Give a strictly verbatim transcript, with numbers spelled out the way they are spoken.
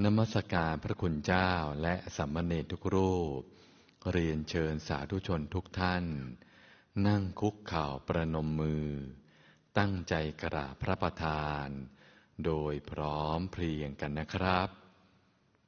มัสการพระคุณเจ้าและสามเณรทุกรูปเรียนเชิญสาธุชนทุกท่านนั่งคุกเข่าประนมมือตั้งใจกราบพระประธานโดยพร้อมเพรียงกันนะครับ